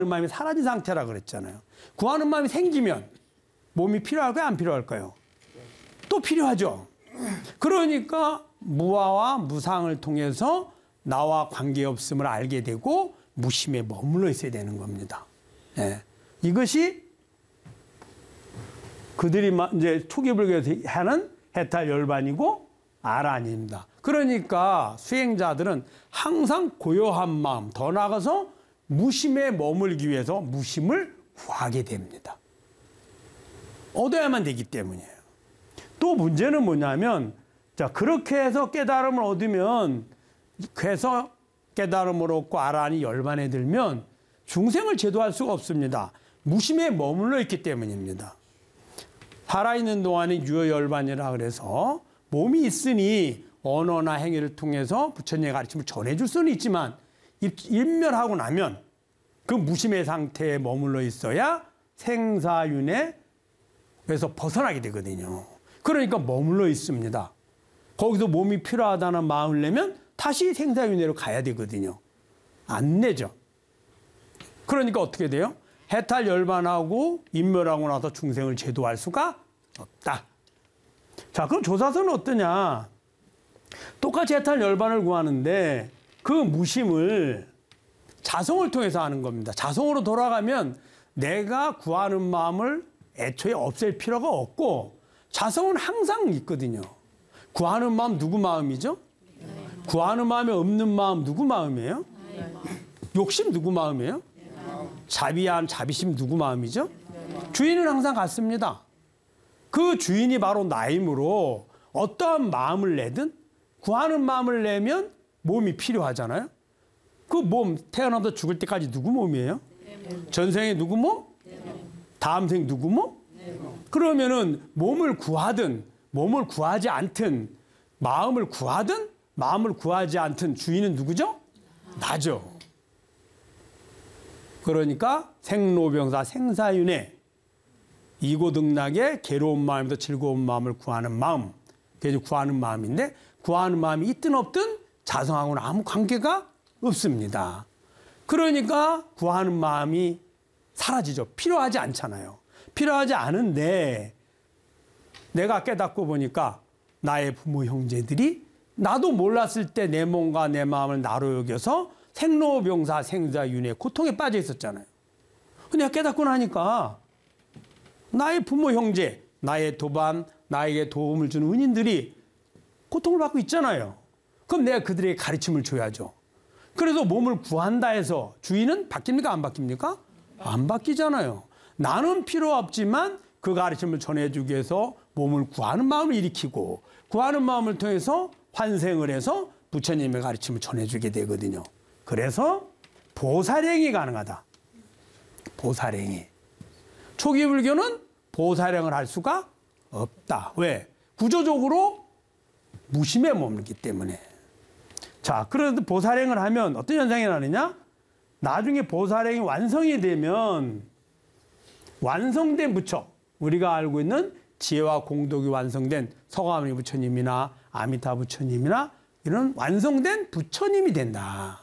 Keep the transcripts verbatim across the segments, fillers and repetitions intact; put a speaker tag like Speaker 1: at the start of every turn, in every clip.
Speaker 1: 마음이 사라진 상태라 그랬잖아요. 구하는 마음이 생기면 몸이 필요할까요? 안 필요할까요? 또 필요하죠. 그러니까 무아와 무상을 통해서 나와 관계없음을 알게 되고 무심에 머물러 있어야 되는 겁니다. 예. 이것이 그들이 이제 초기 불교에서 하는 해탈 열반이고 아란입니다. 그러니까 수행자들은 항상 고요한 마음, 더 나아가서 무심에 머물기 위해서 무심을 구하게 됩니다. 얻어야만 되기 때문이에요. 또 문제는 뭐냐면, 자, 그렇게 해서 깨달음을 얻으면, 그래서 깨달음을 얻고 아란이 열반에 들면 중생을 제도할 수가 없습니다. 무심에 머물러 있기 때문입니다. 살아있는 동안에 유효열반이라 그래서 몸이 있으니 언어나 행위를 통해서 부처님의 가르침을 전해줄 수는 있지만 일멸하고 나면 그 무심의 상태에 머물러 있어야 생사윤회에서 벗어나게 되거든요. 그러니까 머물러 있습니다. 거기서 몸이 필요하다는 마음을 내면 다시 생사윤회로 가야 되거든요. 안 내죠. 그러니까 어떻게 돼요? 해탈 열반하고 인멸하고 나서 중생을 제도할 수가 없다. 자, 그럼 조사서는 어떠냐? 똑같이 해탈 열반을 구하는데 그 무심을 자성을 통해서 하는 겁니다. 자성으로 돌아가면 내가 구하는 마음을 애초에 없앨 필요가 없고 자성은 항상 있거든요. 구하는 마음 누구 마음이죠? 구하는 마음에 없는 마음 누구 마음이에요? 욕심 누구 마음이에요? 자비한 자비심 누구 마음이죠? 주인은 항상 같습니다. 그 주인이 바로 나이므로 어떠한 마음을 내든 구하는 마음을 내면 몸이 필요하잖아요. 그 몸 태어나서 죽을 때까지 누구 몸이에요? 전생에 누구 몸? 다음 생 누구 몸? 그러면은 몸을 구하든 몸을 구하지 않든 마음을 구하든 마음을 구하지 않든 주인은 누구죠? 나죠. 그러니까 생로병사 생사윤회 이고등락의 괴로운 마음에서 즐거운 마음을 구하는 마음, 그게 구하는 마음인데 구하는 마음이 있든 없든 자성하고는 아무 관계가 없습니다. 그러니까 구하는 마음이 사라지죠. 필요하지 않잖아요. 필요하지 않은데 내가 깨닫고 보니까 나의 부모 형제들이 나도 몰랐을 때 내 몸과 내 마음을 나로 여겨서 생로병사 생사윤회 고통에 빠져 있었잖아요. 근데 깨닫고 나니까 나의 부모 형제, 나의 도반, 나에게 도움을 주는 은인들이 고통을 받고 있잖아요. 그럼 내가 그들에게 가르침을 줘야죠. 그래서 몸을 구한다 해서 주인은 바뀝니까? 안 바뀝니까? 안 바뀌잖아요. 나는 필요 없지만 그 가르침을 전해주기 위해서 몸을 구하는 마음을 일으키고 구하는 마음을 통해서 환생을 해서 부처님의 가르침을 전해주게 되거든요. 그래서 보살행이 가능하다. 보살행이. 초기 불교는 보살행을 할 수가 없다. 왜? 구조적으로 무심에 머물기 때문에. 자, 그래도 보살행을 하면 어떤 현상이 나느냐? 나중에 보살행이 완성이 되면 완성된 부처, 우리가 알고 있는 지혜와 공덕이 완성된 서가모니 부처님이나 아미타 부처님이나 이런 완성된 부처님이 된다.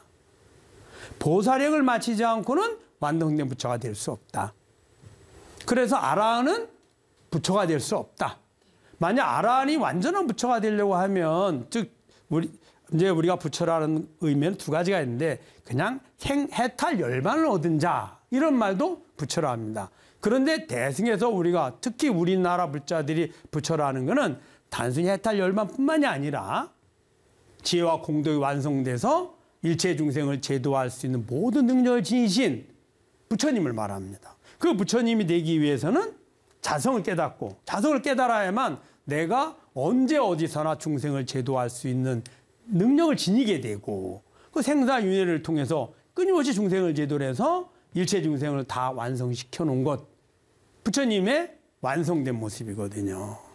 Speaker 1: 보살행을 마치지 않고는 완성된 부처가 될 수 없다. 그래서 아라한은 부처가 될 수 없다. 만약 아라한이 완전한 부처가 되려고 하면, 즉 우리 이제 우리가 부처라는 의미는 두 가지가 있는데 그냥 생 해탈 열반을 얻은 자 이런 말도 부처라 합니다. 그런데 대승에서 우리가 특히 우리나라 불자들이 부처라는 것은 단순히 해탈 열반뿐만이 아니라 지혜와 공덕이 완성돼서 일체 중생을 제도할 수 있는 모든 능력을 지니신 부처님을 말합니다. 그 부처님이 되기 위해서는 자성을 깨닫고 자성을 깨달아야만 내가 언제 어디서나 중생을 제도할 수 있는 능력을 지니게 되고 그 생사윤회를 통해서 끊임없이 중생을 제도를 해서 일체 중생을 다 완성시켜 놓은 것 부처님의 완성된 모습이거든요.